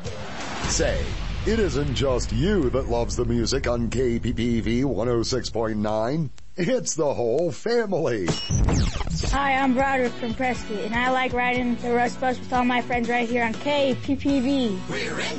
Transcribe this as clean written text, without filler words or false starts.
Say, it isn't just you that loves the music on KPPV 106.9. It's the whole family. Hi, I'm Broderick from Prescott, and I like riding the Rust Bus with all my friends right here on KPPV. We're in